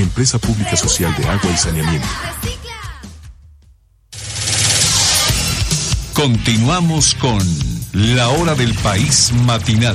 Empresa Pública Social de Agua y Saneamiento. Continuamos con La Hora del País Matinal.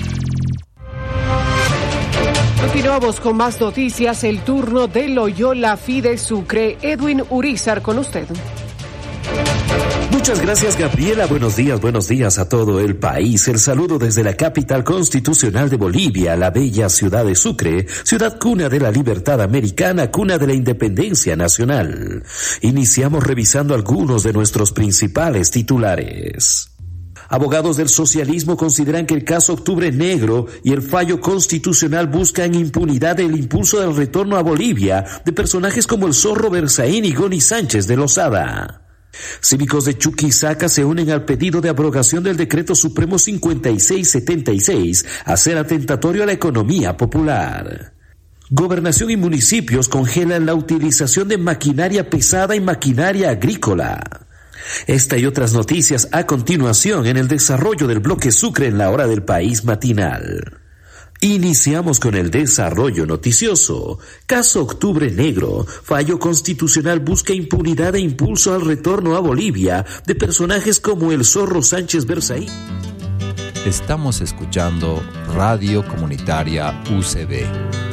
Continuamos con más noticias. El turno de Loyola Fide Sucre. Edwin Urizar con usted. Muchas gracias, Gabriela. Buenos días a todo el país. El saludo desde la capital constitucional de Bolivia, la bella ciudad de Sucre, ciudad cuna de la libertad americana, cuna de la independencia nacional. Iniciamos revisando algunos de nuestros principales titulares. Abogados del socialismo consideran que el caso Octubre Negro y el fallo constitucional buscan impunidad el impulso del retorno a Bolivia de personajes como el Zorro Berzaín y Goni Sánchez de Lozada. Cívicos de Chuquisaca se unen al pedido de abrogación del Decreto Supremo 5676 a ser atentatorio a la economía popular. Gobernación y municipios congelan la utilización de maquinaria pesada y maquinaria agrícola. Esta y otras noticias a continuación en el desarrollo del bloque Sucre en la Hora del País Matinal. Iniciamos con el desarrollo noticioso. Caso Octubre Negro. Fallo constitucional busca impunidad e impulso al retorno a Bolivia de personajes como el Zorro Sánchez Berzaín. Estamos escuchando Radio Comunitaria UCB.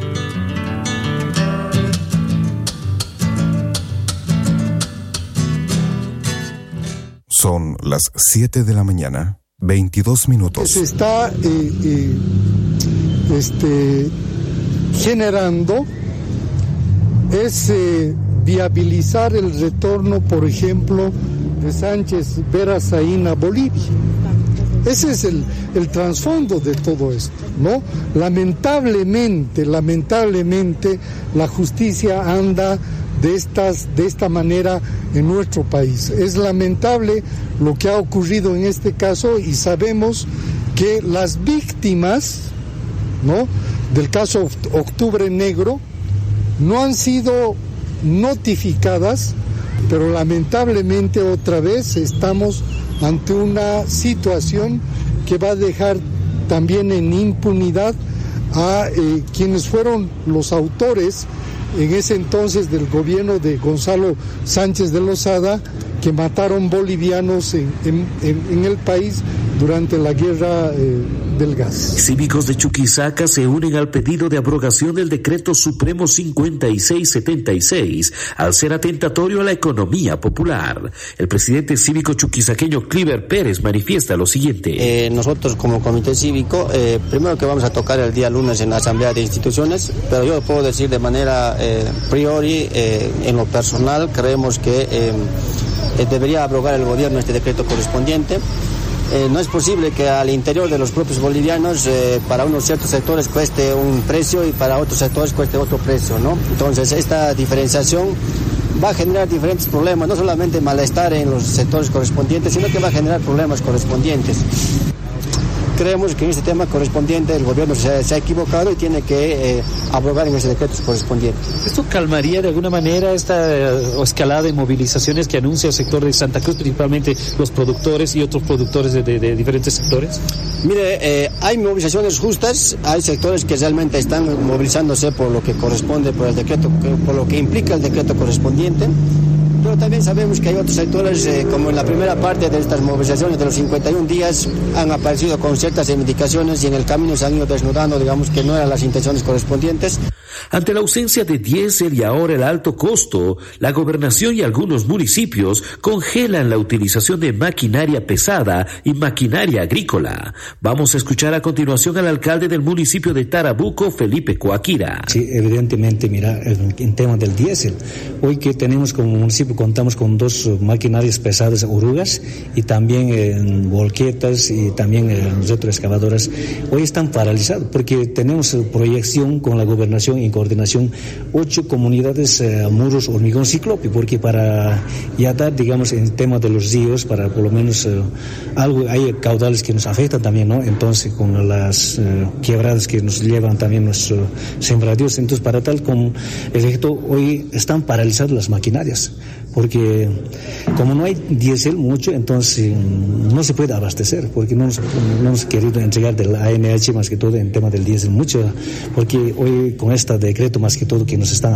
Son las 7 de la mañana, 22 minutos. Se está generando es viabilizar el retorno, por ejemplo, de Sánchez Berzaín a Bolivia. Ese es el trasfondo de todo esto, ¿no? Lamentablemente, la justicia anda de esta manera en nuestro país. Es lamentable lo que ha ocurrido en este caso y sabemos que las víctimas, ¿no?, del caso Octubre Negro no han sido notificadas, pero lamentablemente otra vez estamos ante una situación que va a dejar también en impunidad a quienes fueron los autores en ese entonces del gobierno de Gonzalo Sánchez de Lozada, que mataron bolivianos en el país durante la guerra del gas. Cívicos de Chuquisaca se unen al pedido de abrogación del Decreto Supremo 5676 al ser atentatorio a la economía popular. El presidente cívico chuquisaqueño Cliver Pérez manifiesta lo siguiente. Nosotros como comité cívico, primero que vamos a tocar el día lunes en la Asamblea de Instituciones, pero yo puedo decir de manera priori, en lo personal, creemos que debería abrogar el gobierno este decreto correspondiente. No es posible que al interior de los propios bolivianos para unos ciertos sectores cueste un precio y para otros sectores cueste otro precio, ¿no? Entonces esta diferenciación va a generar diferentes problemas, no solamente malestar en los sectores correspondientes, sino que va a generar problemas correspondientes. Creemos que en este tema correspondiente el gobierno se ha equivocado y tiene que abrogar en ese decreto correspondiente. ¿Esto calmaría de alguna manera esta escalada de movilizaciones que anuncia el sector de Santa Cruz, principalmente los productores y otros productores de diferentes sectores? Mire, hay movilizaciones justas, hay sectores que realmente están movilizándose por lo que corresponde, por el decreto, por lo que implica el decreto correspondiente. Pero también sabemos que hay otros sectores, como en la primera parte de estas movilizaciones de los 51 días, han aparecido con ciertas reivindicaciones y en el camino se han ido desnudando, digamos que no eran las intenciones correspondientes. Ante la ausencia de diésel y ahora el alto costo, la gobernación y algunos municipios congelan la utilización de maquinaria pesada y maquinaria agrícola. Vamos a escuchar a continuación al alcalde del municipio de Tarabuco, Felipe Coaquira. Sí, evidentemente, mira, en tema del diésel, hoy que tenemos como municipio, contamos con 2 maquinarias pesadas, orugas, y también volquetas y también retroexcavadoras. Hoy están paralizados porque tenemos proyección con la gobernación en coordinación 8 comunidades muros hormigón ciclope, porque para ya dar, digamos, en tema de los ríos, para por lo menos algo, hay caudales que nos afectan también, ¿no? Entonces con las quebradas que nos llevan también los sembradíos, entonces para tal como efecto hoy están paralizadas las maquinarias, porque como no hay diésel mucho, entonces no se puede abastecer, porque no hemos querido entregar del ANH más que todo en tema del diésel mucho, porque hoy con este decreto más que todo que nos están